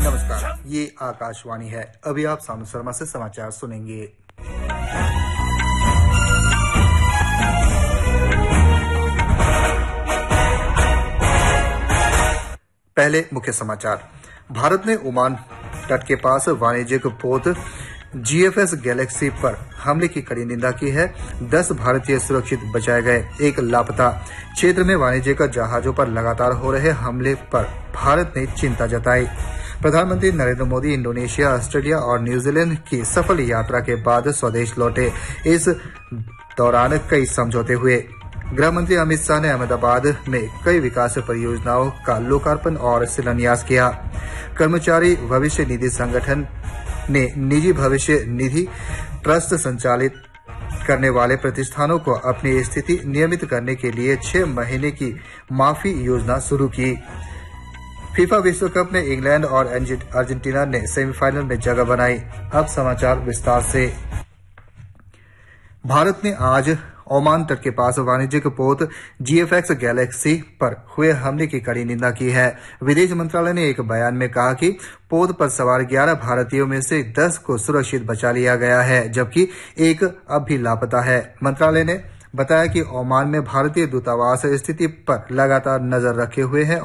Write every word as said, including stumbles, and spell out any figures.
नमस्कार, ये आकाशवाणी है। अभी आप सानू शर्मा से समाचार सुनेंगे। पहले मुख्य समाचार। भारत ने ओमान तट के पास वाणिज्यिक पोत जी एफ एस गैलेक्सी पर हमले की कड़ी निंदा की है। दस भारतीय सुरक्षित बचाए गए, एक लापता। क्षेत्र में वाणिज्यिक जहाजों पर लगातार हो रहे हमले पर भारत ने चिंता जताई। प्रधानमंत्री नरेंद्र मोदी इंडोनेशिया, ऑस्ट्रेलिया और न्यूजीलैंड की सफल यात्रा के बाद स्वदेश लौटे। इस दौरान कई समझौते हुए। गृह मंत्री अमित शाह ने अहमदाबाद में कई विकास परियोजनाओं का लोकार्पण और शिलान्यास किया। कर्मचारी भविष्य निधि संगठन ने निजी भविष्य निधि ट्रस्ट संचालित करने वाले प्रतिष्ठानों को अपनी स्थिति नियमित करने के लिए छह महीने की माफी योजना शुरू की। फीफा विश्व कप में इंग्लैंड और अर्जेंटीना ने सेमीफाइनल में जगह बनाई। अब समाचार विस्तार से। भारत ने आज ओमान तट के पास वाणिज्यिक पोत जी एफ एस गैलेक्सी पर हुए हमले की कड़ी निंदा की है। विदेश मंत्रालय ने एक बयान में कहा कि पोत पर सवार ग्यारह भारतीयों में से दस को सुरक्षित बचा लिया गया है, जबकि एक अब भी लापता है। मंत्रालय ने बताया कि ओमान में भारतीय दूतावास स्थिति पर लगातार नजर रखे हुए है